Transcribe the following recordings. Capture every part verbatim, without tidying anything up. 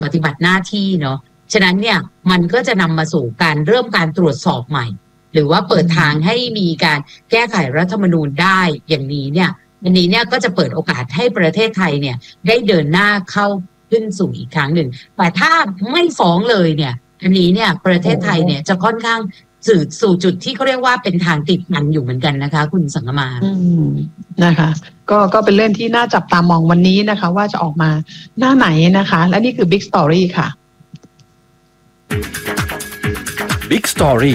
ปฏิบัติหน้าที่เนาะฉะนั้นเนี่ยมันก็จะนำมาสู่การเริ่มการตรวจสอบใหม่หรือว่าเปิดทางให้มีการแก้ไขรัฐธรรมนูญได้อย่างนี้เนี่ยอันนี้เนี่ยก็จะเปิดโอกาสให้ประเทศไทยเนี่ยได้เดินหน้าเข้าขึ้นสู่อีกครั้งหนึ่งแต่ถ้าไม่ฟ้องเลยเนี่ยอันนี้เนี่ยประเทศไทยเนี่ยจะค่อนข้างสู่สู่จุดที่เขาเรียกว่าเป็นทางติดมันอยู่เหมือนกันนะคะคุณสังกมาอืมนะคะก็ก็เป็นเรื่องที่น่าจับตามองวันนี้นะคะว่าจะออกมาหน้าไหนนะคะและนี่คือ Big Story ค่ะ Big Story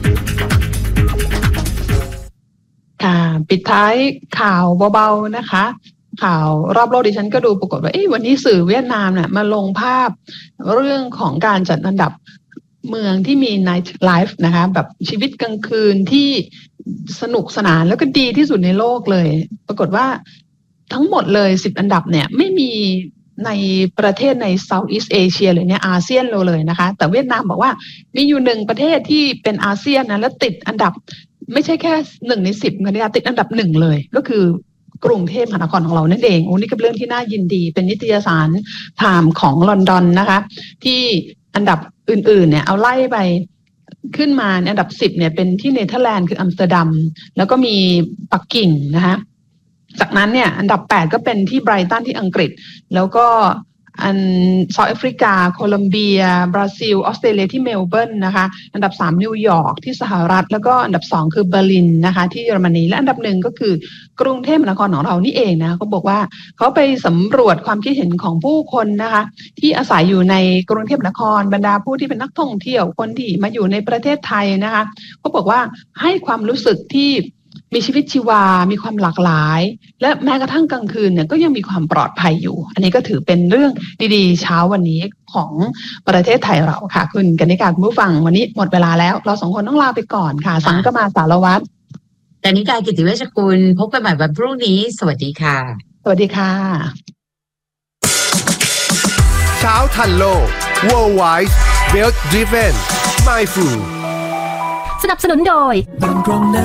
ค่ะปิดท้ายข่าวเบาๆนะคะข่าวรอบโลกดิฉันก็ดูปรากฏว่าเอ๊ะวันนี้สื่อเวียดนามเนี่ยมาลงภาพเรื่องของการจัดอันดับเมืองที่มี Night Life นะคะแบบชีวิตกลางคืนที่สนุกสนานแล้วก็ดีที่สุดในโลกเลยปรากฏว่าทั้งหมดเลยสิบอันดับเนี่ยไม่มีในประเทศใน Southeast Asia หรือเนี่ยอาเซียนเราเลยนะคะแต่เวียดนามบอกว่ามีอยู่หนึ่งประเทศที่เป็นอาเซียนนะแล้วติดอันดับไม่ใช่แค่หนึ่งในสิบนะคะติดอันดับหนึ่งเลยก็คือกรุงเทพมหานครของเรานั่นเองโอ้นี่ก็เป็นเรื่องที่น่ายินดีเป็นนิตยสารไทม์ของลอนดอนนะคะที่อันดับอื่นๆเนี่ยเอาไล่ไปขึ้นมาอันดับสิบเนี่ยเป็นที่เนเธอร์แลนด์คืออัมสเตอร์ดัมแล้วก็มีปักกิ่งนะคะจากนั้นเนี่ยอันดับแปดก็เป็นที่ไบรตันที่อังกฤษแล้วก็อันเซาท์แอฟริกาโคลัมเบียบราซิลออสเตรเลียที่เมลเบิร์นนะคะอันดับสามนิวยอร์กที่สหรัฐแล้วก็อันดับสองคือเบอร์ลินนะคะที่เยอรมนีและอันดับหนึ่งก็คือกรุงเทพมหานครของเรานี่เองนะเขาบอกว่าเขาไปสำรวจความคิดเห็นของผู้คนนะคะที่อาศัยอยู่ในกรุงเทพมหานครบรรดาผู้ที่เป็นนักท่องเที่ยวคนที่มาอยู่ในประเทศไทยนะคะเขาบอกว่าให้ความรู้สึกที่มีชีวิตชีวามีความหลากหลายและแม้กระทั่งกลางคืนเนี่ยก็ยังมีความปลอดภัยอยู่อันนี้ก็ถือเป็นเรื่องดีๆเช้าวันนี้ของประเทศไทยเราค่ะคุณกนิกาคุณผู้ฟังวันนี้หมดเวลาแล้วเราสองคนต้องลาไปก่อนค่ะสังกมาสารวัตรกนิกากิติเวชกุลพบกันใหม่วันพรุ่งนี้สวัสดีค่ะสวัสดีค่ะเช้าทันโลก Worldwide Wealth Driven Mindful สนับสนุนโดย